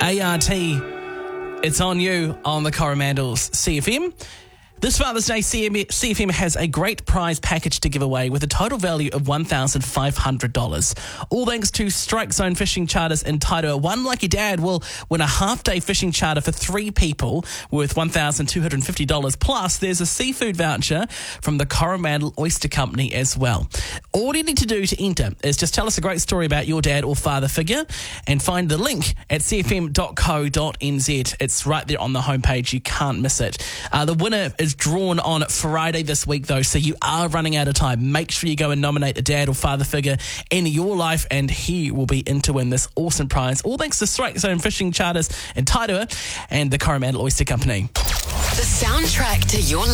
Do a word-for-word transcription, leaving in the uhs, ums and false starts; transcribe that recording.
A R T. It's on you on the Coromandels C F M. This Father's Day, C F M has a great prize package to give away with a total value of one thousand five hundred dollars. All thanks to Strike Zone Fishing Charters in Tairua. One lucky dad will win a half-day fishing charter for three people worth one thousand two hundred fifty dollars. Plus, there's a seafood voucher from the Coromandel Oyster Company as well. All you need to do to enter is just tell us a great story about your dad or father figure and find the link at c f m dot co dot n z. It's right there on the homepage. You can't miss it. Uh, the winner is drawn on Friday this week, though, so you are running out of time. Make sure you go and nominate a dad or father figure in your life, and he will be in to win this awesome prize. All thanks to Strike Zone Fishing Charters in Tairua and the Coromandel Oyster Company. The soundtrack to your